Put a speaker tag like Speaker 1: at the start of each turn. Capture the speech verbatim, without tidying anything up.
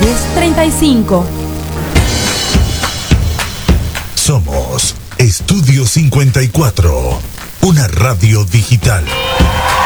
Speaker 1: diez treinta y cinco.
Speaker 2: Somos Estudio cincuenta y cuatro, una radio digital.